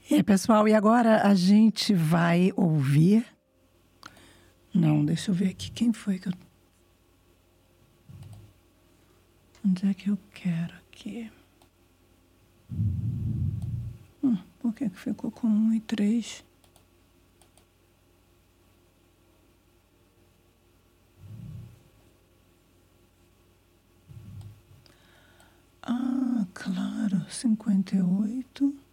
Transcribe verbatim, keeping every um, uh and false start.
E pessoal, e agora a gente vai ouvir... Não, deixa eu ver aqui, quem foi que eu... Onde é que eu quero aqui? Hum, por que que ficou com um e três? Ah, claro, cinquenta e oito...